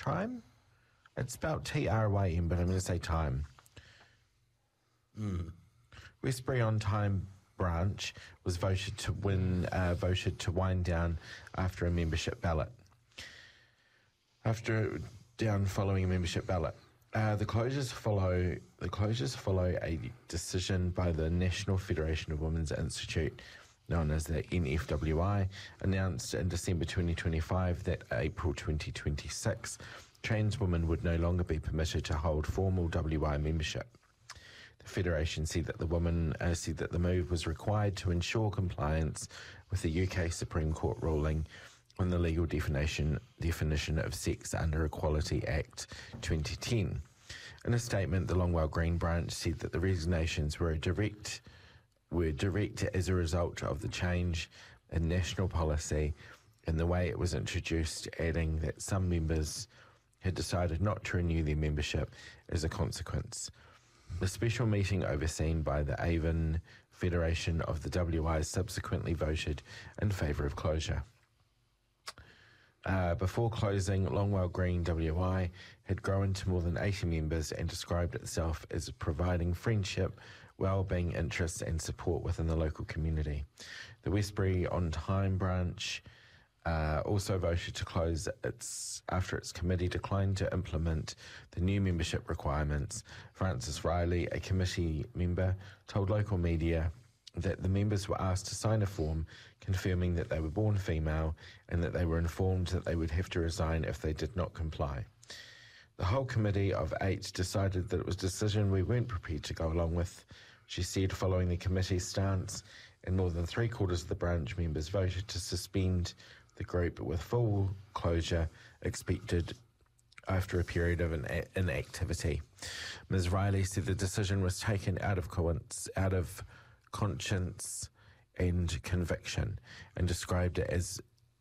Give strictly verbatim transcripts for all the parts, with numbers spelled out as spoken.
Time? It's spelled T R Y M, but I'm going to say Time. Mm. Westbury on Time branch was voted to win, uh, voted to wind down after a membership ballot. After down following a membership ballot. Uh, the closures follow the closures follow a decision by the National Federation of Women's Institute, known as the N F W I, announced in December twenty twenty-five that April twenty twenty-six, trans women would no longer be permitted to hold formal W I membership. The Federation said that the woman uh, said that the move was required to ensure compliance with the U K Supreme Court ruling on the legal definition definition of sex under Equality Act twenty ten. In a statement, the Longwell Green branch said that the resignations were a direct were direct as a result of the change in national policy and the way it was introduced, adding that some members had decided not to renew their membership as a consequence. The special meeting overseen by the Avon Federation of the W I subsequently voted in favour of closure. Uh, before closing, Longwell Green W I had grown to more than eighty members and described itself as providing friendship, well-being, interests and support within the local community. The Westbury on Time branch uh, also voted to close its after its committee declined to implement the new membership requirements. Frances Riley, a committee member, told local media that the members were asked to sign a form confirming that they were born female and that they were informed that they would have to resign if they did not comply. The whole committee of eight decided that it was a decision we weren't prepared to go along with, she said, following the committee's stance, and more than three quarters of the branch members voted to suspend the group with full closure expected after a period of inactivity. Miz Riley said the decision was taken out of coinc- out of conscience and conviction, and described it as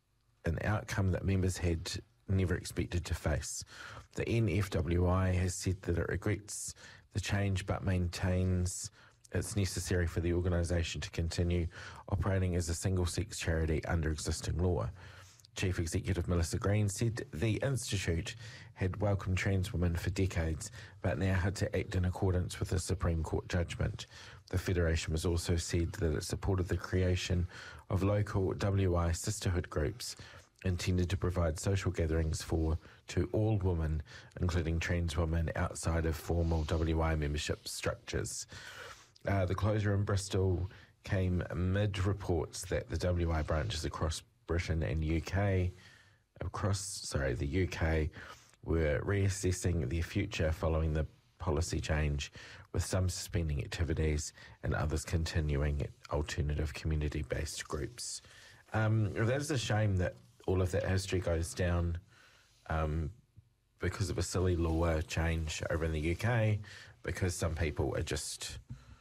an outcome that members had never expected to face. The N F W I has said that it regrets the change but maintains it's necessary for the organisation to continue operating as a single-sex charity under existing law. Chief Executive Melissa Green said the Institute had welcomed trans women for decades, but now had to act in accordance with the Supreme Court judgment. The Federation was also said that it supported the creation of local W I sisterhood groups intended to provide social gatherings for to all women, including trans women, outside of formal W I membership structures. Uh, the closure in Bristol came amid reports that the W I branches across Britain and U K, across, sorry, the U K, were reassessing their future following the policy change, with some suspending activities and others continuing alternative community-based groups. Um, that is a shame that all of that history goes down um, because of a silly law change over in the U K, because some people are just...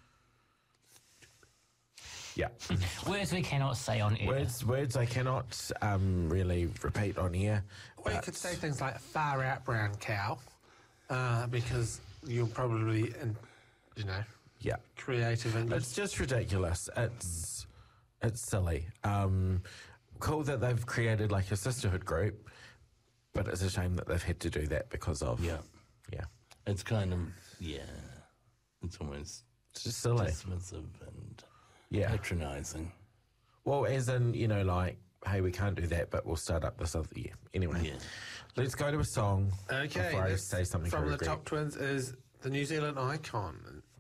Yeah. Words we cannot say on air. Words words I cannot um, really repeat on air. Or you could say things like far out brown cow, uh, because you're probably, in, you know, yeah, creative. And it's just ridiculous. It's it's silly. Um, cool that they've created like a sisterhood group, but it's a shame that they've had to do that because of yeah, yeah. It's kind of yeah. It's almost it's just silly, dismissive and yeah, patronising. Well, as in, you know, like, hey, we can't do that, but we'll start up this other year. Anyway, yeah. Let's go to a song. Okay, before I say something from the regret. Top Twins is the New Zealand Icon.